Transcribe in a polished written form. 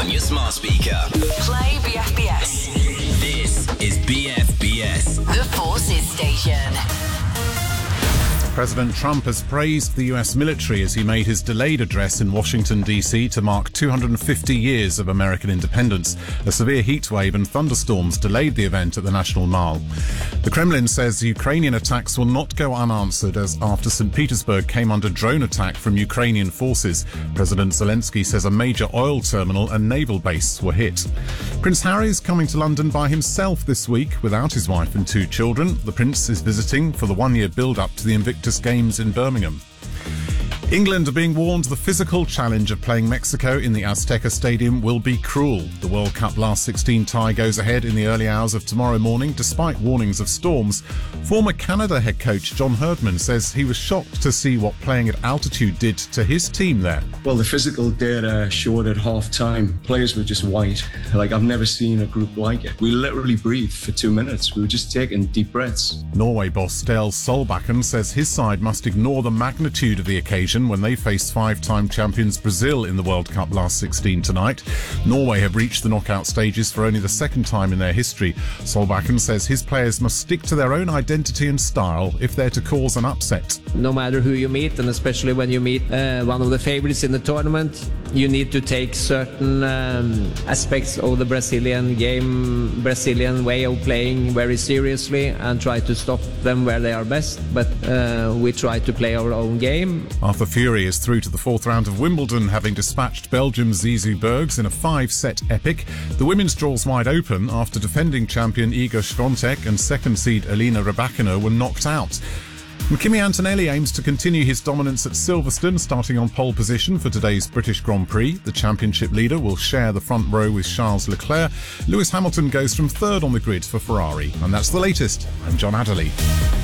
on your smart speaker. Play BFBS. This is BFBS. The Forces Station. President Trump has praised the US military as he made his delayed address in Washington, D.C. to mark 250 years of American independence. A severe heatwave and thunderstorms delayed the event at the National Mall. The Kremlin says Ukrainian attacks will not go unanswered as after St. Petersburg came under drone attack from Ukrainian forces. President Zelensky says a major oil terminal and naval base were hit. Prince Harry is coming to London by himself this week without his wife and two children. The Prince is visiting for the one-year build-up to the Invictus Games in Birmingham. England are being warned the physical challenge of playing Mexico in the Azteca Stadium will be cruel. The World Cup last 16 tie goes ahead in the early hours of tomorrow morning despite warnings of storms. Former Canada head coach John Herdman says he was shocked to see what playing at altitude did to his team there. Well, the physical data showed at half-time players were just white. I've never seen a group like it. We literally breathed for 2 minutes. We were just taking deep breaths. Norway boss Ståle Solbakken says his side must ignore the magnitude of the occasion when they face five-time champions Brazil in the World Cup last 16 tonight. Norway have reached the knockout stages for only the second time in their history. Solbakken says his players must stick to their own identity and style if they're to cause an upset. No matter who you meet, and especially when you meet one of the favorites in the tournament, you need to take certain aspects of the Brazilian game, Brazilian way of playing very seriously and try to stop them where they are best. But we try to play our own game. Arthur Fury is through to the fourth round of Wimbledon, having dispatched Belgium's Zizou Bergs in a 5-set epic. The women's draw's wide open after defending champion Iga Swiatek and second seed Elena Rybakina were knocked out. And Kimi Antonelli aims to continue his dominance at Silverstone, starting on pole position for today's British Grand Prix. The championship leader will share the front row with Charles Leclerc. Lewis Hamilton goes from third on the grid for Ferrari. And that's the latest. I'm John Adderley.